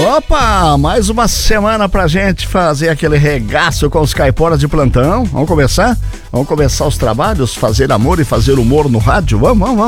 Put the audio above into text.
Opa, mais uma semana pra gente fazer aquele regaço com os caiporas de plantão. Vamos começar? Vamos começar os trabalhos, fazer amor e fazer humor no rádio? Vamos.